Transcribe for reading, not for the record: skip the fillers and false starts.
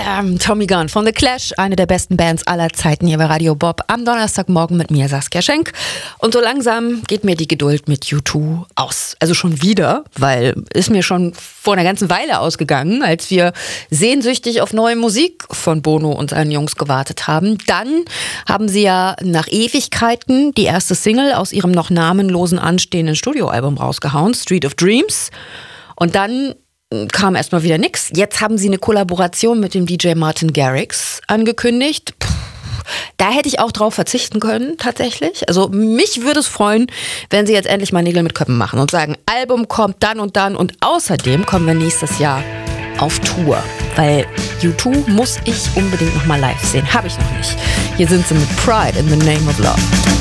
Badam, Tommy Gunn von The Clash, eine der besten Bands aller Zeiten hier bei Radio Bob am Donnerstagmorgen mit mir, Saskia Schenk. Und so langsam geht mir die Geduld mit U2 aus. Also schon wieder, weil ist mir schon vor einer ganzen Weile ausgegangen, als wir sehnsüchtig auf neue Musik von Bono und seinen Jungs gewartet haben. Dann haben sie ja nach Ewigkeiten die erste Single aus ihrem noch namenlosen anstehenden Studioalbum rausgehauen, Street of Dreams. Und dann kam erstmal wieder nix. Jetzt haben sie eine Kollaboration mit dem DJ Martin Garrix angekündigt. Da hätte ich auch drauf verzichten können, tatsächlich. Also mich würde es freuen, wenn sie jetzt endlich mal Nägel mit Köpfen machen und sagen, Album kommt dann und außerdem kommen wir nächstes Jahr auf Tour. Weil U2 muss ich unbedingt nochmal live sehen. Habe ich noch nicht. Hier sind sie mit Pride in the Name of Love.